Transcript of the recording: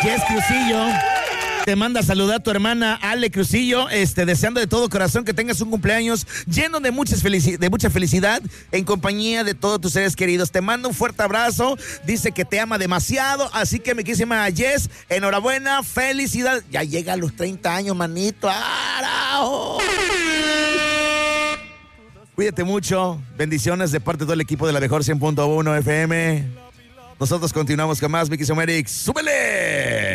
Jess Crucillo te manda a saludar a tu hermana Ale Crucillo, deseando de todo corazón que tengas un cumpleaños lleno de mucha felicidad en compañía de todos tus seres queridos. Te mando un fuerte abrazo, dice que te ama demasiado, así que mi querísima Jess, enhorabuena, felicidad. Ya llega a los 30 años, manito. ¡Arajo! Cuídate mucho, bendiciones de parte de todo el equipo de la mejor 100.1 FM. Nosotros continuamos con más, Mickey Somerix. ¡Súbele!